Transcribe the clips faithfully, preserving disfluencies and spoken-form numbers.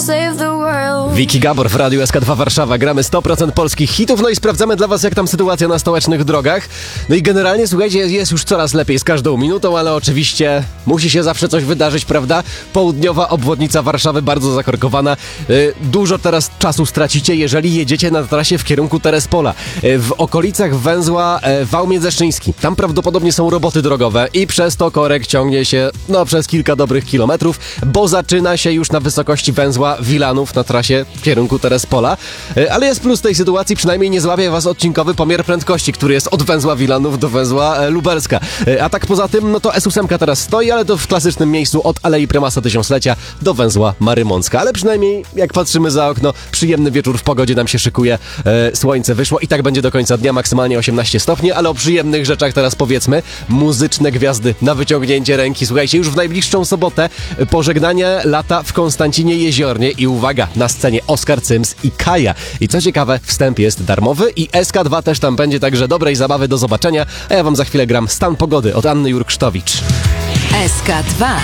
Vicky Gabor w Radiu S K dwa Warszawa. Gramy sto procent polskich hitów, no i sprawdzamy dla was, jak tam sytuacja na stołecznych drogach. No i generalnie, słuchajcie, jest już coraz lepiej z każdą minutą, ale oczywiście musi się zawsze coś wydarzyć, prawda? Południowa obwodnica Warszawy bardzo zakorkowana. Yy, dużo teraz czasu stracicie, jeżeli jedziecie na trasie w kierunku Terespola. Yy, w okolicach węzła yy, Wał Międzyszczyński. Tam prawdopodobnie są roboty drogowe i przez to korek ciągnie się no przez kilka dobrych kilometrów, bo zaczyna się już na wysokości węzła Wilanów na trasie w kierunku Terespola. Ale jest plus tej sytuacji, przynajmniej nie złapie was odcinkowy pomiar prędkości, który jest od węzła Wilanów do węzła Lubelska. A tak poza tym, no to S osiem teraz stoi, ale to w klasycznym miejscu od Alei Prymasa Tysiąclecia do węzła Marymącka. Ale przynajmniej jak patrzymy za okno, przyjemny wieczór w pogodzie nam się szykuje. E, słońce wyszło i tak będzie do końca dnia, maksymalnie osiemnaście stopni, ale o przyjemnych rzeczach teraz powiedzmy. Muzyczne gwiazdy na wyciągnięcie ręki. Słuchajcie, już w najbliższą sobotę pożegnanie lata w Konstancinie Jeziornie i uwaga, na scenie Oskar Cyms i Kaja. I co ciekawe, wstęp jest darmowy i S K dwa też tam będzie, także dobrej zabawy, do zobaczenia. A ja wam za chwilę gram Stan Pogody od Anny Jurksztowicz. S K dwa.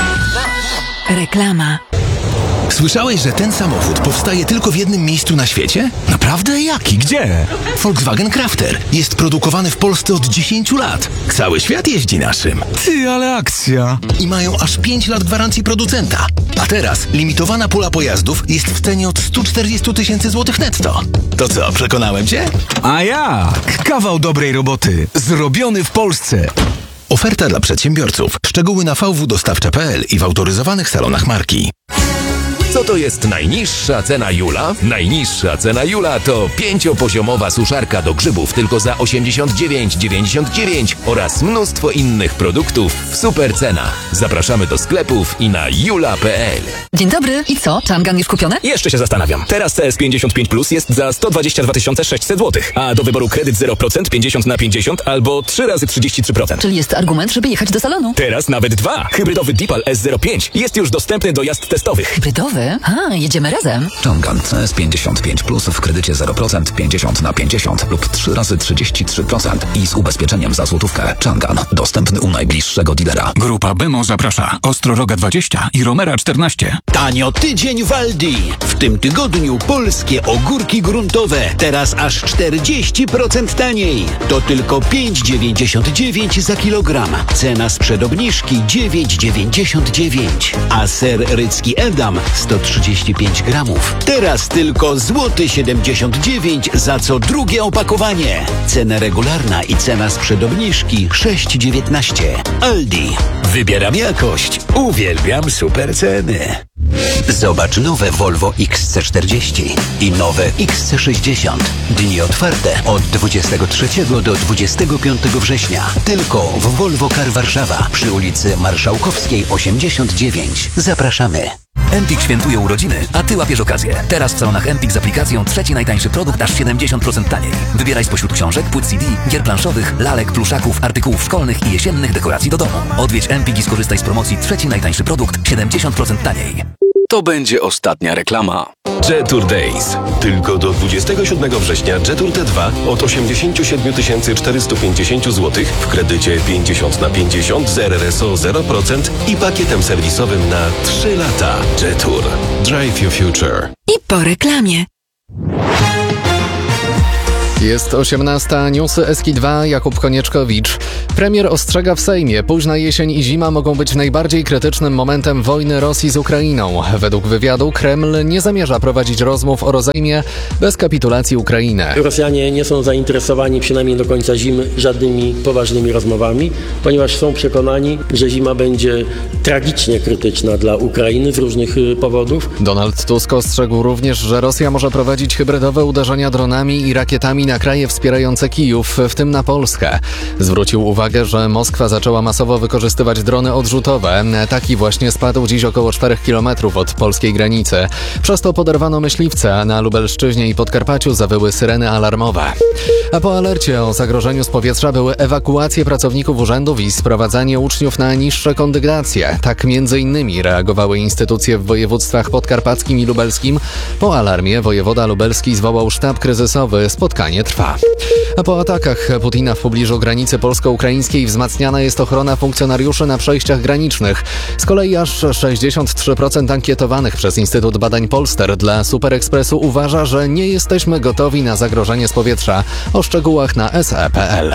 Reklama. Słyszałeś, że ten samochód powstaje tylko w jednym miejscu na świecie? Naprawdę? Jaki? Gdzie? Volkswagen Crafter. Jest produkowany w Polsce od dziesięciu lat. Cały świat jeździ naszym. Ty, ale akcja! I mają aż pięć lat gwarancji producenta. A teraz limitowana pula pojazdów jest w cenie od stu czterdziestu tysięcy złotych netto. To co, przekonałem cię? A jak? Kawał dobrej roboty. Zrobiony w Polsce. Oferta dla przedsiębiorców. Szczegóły na v w dostawcza kropka p l i w autoryzowanych salonach marki. Co to jest najniższa cena Jula? Najniższa cena Jula to pięciopoziomowa suszarka do grzybów tylko za osiemdziesiąt dziewięć dziewięćdziesiąt dziewięć oraz mnóstwo innych produktów w super cenach. Zapraszamy do sklepów i na jula kropka p l. Dzień dobry. I co? Changan już kupione? Jeszcze się zastanawiam. Teraz C S pięćdziesiąt pięć plus jest za sto dwadzieścia dwa tysiące sześćset złotych, a do wyboru kredyt zero procent pięćdziesiąt na pięćdziesiąt albo trzy razy trzydzieści trzy procent. Czyli jest argument, żeby jechać do salonu. Teraz nawet dwa. Hybrydowy Deepal S zero pięć jest już dostępny do jazd testowych. Hybrydowy? A, jedziemy razem. Changan C S pięćdziesiąt pięć plus w kredycie zero procent pięćdziesiąt na pięćdziesiąt lub trzy razy trzydzieści trzy procent i z ubezpieczeniem za złotówkę. Changan. Dostępny u najbliższego dealera. Grupa Bemo zaprasza. Ostroroga dwadzieścia i Romera czternaście. Tanio tydzień w Aldi. W tym tygodniu polskie ogórki gruntowe. Teraz aż czterdzieści procent taniej. To tylko pięć dziewięćdziesiąt dziewięć za kilogram. Cena sprzed obniżki dziewięć dziewięćdziesiąt dziewięć. A ser rycki Edam sto trzydzieści pięć gramów. Teraz tylko złoty siedemdziesiąt dziewięć za co drugie opakowanie. Cena regularna i cena sprzed obniżki sześć dziewiętnaście. Aldi. Wybieram jakość. Uwielbiam super ceny. Zobacz nowe Volvo X C czterdzieści i nowe X C sześćdziesiąt. Dni otwarte od dwudziestego trzeciego do dwudziestego piątego września. Tylko w Volvo Car Warszawa przy ulicy Marszałkowskiej osiemdziesiąt dziewięć. Zapraszamy. Empik świętuje urodziny, a ty łapiesz okazję. Teraz w salonach Empik z aplikacją trzeci najtańszy produkt aż siedemdziesiąt procent taniej. Wybieraj spośród książek, płyt C D, gier planszowych, lalek, pluszaków, artykułów szkolnych i jesiennych dekoracji do domu. Odwiedź Empik i skorzystaj z promocji trzeci najtańszy produkt siedemdziesiąt procent taniej. To będzie ostatnia reklama. Jetour Days. Tylko do dwudziestego siódmego września Jetour T dwa od osiemdziesiąt siedem tysięcy czterysta pięćdziesiąt złotych w kredycie pięćdziesiąt na pięćdziesiąt z R R S O zero procent i pakietem serwisowym na trzy lata. Jetour. Drive your future. I po reklamie. Jest osiemnasta, newsy S K dwa, Jakub Konieczkowicz. Premier ostrzega w Sejmie, późna jesień i zima mogą być najbardziej krytycznym momentem wojny Rosji z Ukrainą. Według wywiadu Kreml nie zamierza prowadzić rozmów o rozejmie bez kapitulacji Ukrainy. Rosjanie nie są zainteresowani przynajmniej do końca zimy żadnymi poważnymi rozmowami, ponieważ są przekonani, że zima będzie tragicznie krytyczna dla Ukrainy z różnych powodów. Donald Tusk ostrzegł również, że Rosja może prowadzić hybrydowe uderzenia dronami i rakietami na kraje wspierające Kijów, w tym na Polskę. Zwrócił uwagę, że Moskwa zaczęła masowo wykorzystywać drony odrzutowe. Taki właśnie spadł dziś około czterech kilometrów od polskiej granicy. Przez to poderwano myśliwce, a na Lubelszczyźnie i Podkarpaciu zawyły syreny alarmowe. A po alercie o zagrożeniu z powietrza były ewakuacje pracowników urzędów i sprowadzanie uczniów na niższe kondygacje. Tak między innymi reagowały instytucje w województwach podkarpackim i lubelskim. Po alarmie wojewoda lubelski zwołał sztab kryzysowy. Spotkanie Ostrzeganie trwa. A po atakach Putina w pobliżu granicy polsko-ukraińskiej wzmacniana jest ochrona funkcjonariuszy na przejściach granicznych. Z kolei aż sześćdziesiąt trzy procent ankietowanych przez Instytut Badań Polster dla Super Expressu uważa, że nie jesteśmy gotowi na zagrożenie z powietrza. O szczegółach na es e kropka pe el.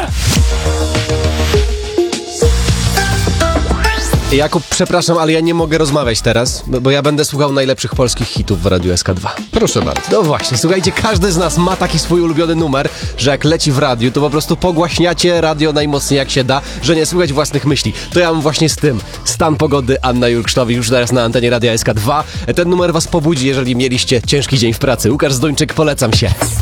Jakub, przepraszam, ale ja nie mogę rozmawiać teraz, bo ja będę słuchał najlepszych polskich hitów w Radiu S K dwa. Proszę bardzo. No właśnie, słuchajcie, każdy z nas ma taki swój ulubiony numer, że jak leci w radiu, to po prostu pogłaśniacie radio najmocniej jak się da, że nie słychać własnych myśli. To ja mam właśnie z tym. Stan pogody, Anna Jurksztowicz, już teraz na antenie Radia S K dwa. Ten numer was pobudzi, jeżeli mieliście ciężki dzień w pracy. Łukasz Zduńczyk, polecam się.